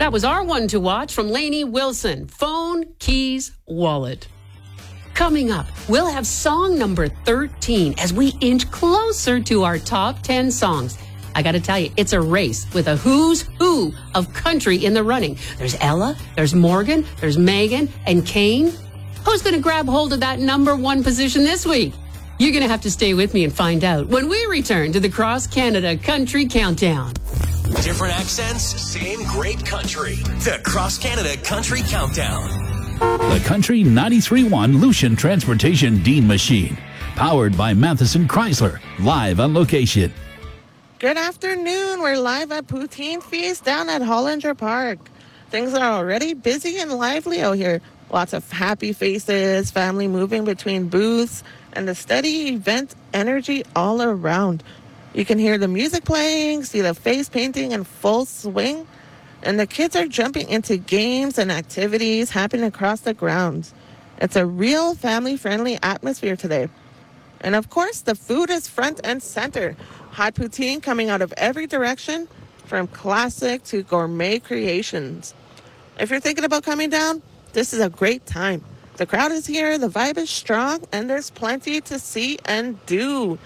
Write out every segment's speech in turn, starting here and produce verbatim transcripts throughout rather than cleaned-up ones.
That was our one to watch from Lainey Wilson, Phone, Keys, Wallet. Coming up, we'll have song number thirteen as we inch closer to our top ten songs. I got to tell you, it's a race with a who's who of country in the running. There's Ella, there's Morgan, there's Megan, and Kane. Who's going to grab hold of that number one position this week? You're going to have to stay with me and find out when we return to the Cross Canada Country Countdown. Different accents, same great country. The Cross Canada Country Countdown. The Country ninety-three point one Lucian Transportation Dean Machine. Powered by Matheson Chrysler. Live on location. Good afternoon. We're live at Poutine Feast down at Hollinger Park. Things are already busy and lively out here. Lots of happy faces, family moving between booths, and the steady event energy all around. You can hear the music playing, see the face painting in full swing, and the kids are jumping into games and activities happening across the grounds. It's a real family-friendly atmosphere today. And of course, the food is front and center. Hot poutine coming out of every direction, from classic to gourmet creations. If you're thinking about coming down, this is a great time. The crowd is here, the vibe is strong, and there's plenty to see and do.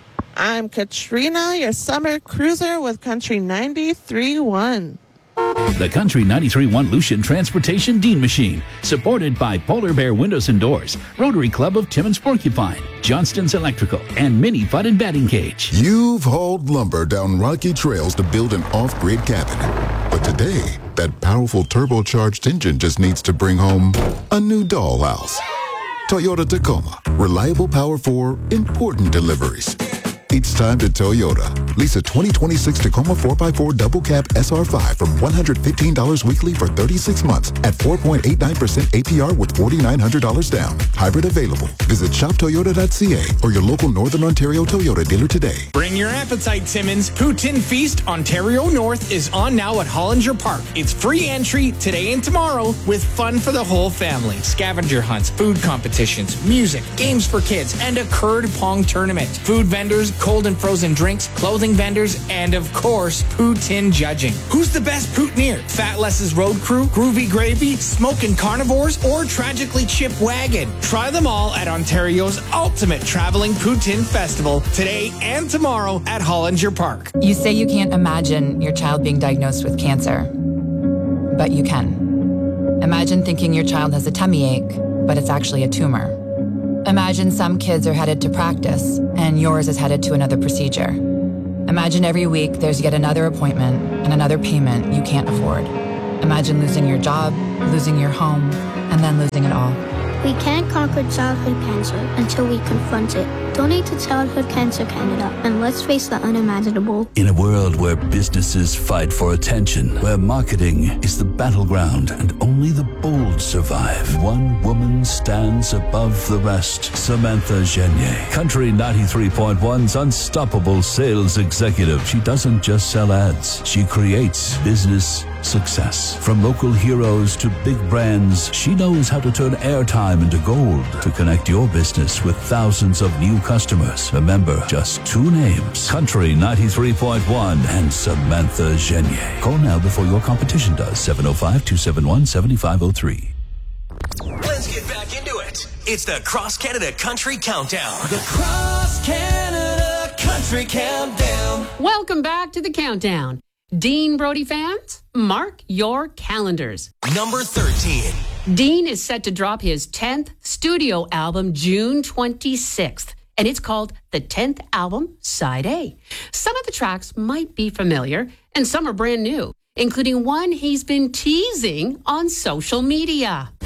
I'm Katrina, your summer cruiser with Country ninety-three point one. The Country ninety-three point one Lucian Transportation Dean Machine, supported by Polar Bear Windows and Doors, Rotary Club of Timmins Porcupine, Johnston's Electrical, and Mini Fun and Batting Cage. You've hauled lumber down rocky trails to build an off-grid cabin. But today, that powerful turbocharged engine just needs to bring home a new dollhouse. Toyota Tacoma, reliable power for important deliveries. It's time to Toyota. Lease a twenty twenty-six Tacoma four by four Double Cab S R five from one hundred fifteen dollars weekly for thirty-six months at four point eight nine percent A P R with four thousand nine hundred dollars down. Hybrid available. Visit shop toyota dot c a or your local Northern Ontario Toyota dealer today. Bring your appetite, Timmins. Poutine Feast Ontario North is on now at Hollinger Park. It's free entry today and tomorrow with fun for the whole family. Scavenger hunts, food competitions, music, games for kids, and a curd pong tournament. Food vendors, cold and frozen drinks, clothing vendors, and of course, poutine judging. Who's the best poutineer? Fat Les's Road Crew, Groovy Gravy, Smokin' Carnivores, or Tragically Chip Wagon? Try them all at Ontario's ultimate traveling poutine festival today and tomorrow at Hollinger Park. You say you can't imagine your child being diagnosed with cancer, but you can. Imagine thinking your child has a tummy ache, but it's actually a tumor. Imagine some kids are headed to practice, and yours is headed to another procedure. Imagine every week there's yet another appointment and another payment you can't afford. Imagine losing your job, losing your home, and then losing it all. We can't conquer childhood cancer until we confront it. Donate to Childhood Cancer Canada, and let's face the unimaginable. In a world where businesses fight for attention, where marketing is the battleground and only the bold survive, one woman stands above the rest. Samantha Genier, Country ninety-three point one's unstoppable sales executive. She doesn't just sell ads, she creates business success. From local heroes to big brands, she knows how to turn airtime into gold to connect your business with thousands of new customers. Remember, just two names, Country ninety-three point one and Samantha Genier. Call now before your competition does. seven oh five, two seven one, seven five oh three. Let's get back into it. It's the Cross Canada Country Countdown. The Cross Canada Country Countdown. Welcome back to the countdown. Dean Brody fans, mark your calendars. Number thirteen. Dean is set to drop his tenth studio album June twenty-sixth, and it's called The tenth Album, Side A. Some of the tracks might be familiar, and some are brand new, including one he's been teasing on social media.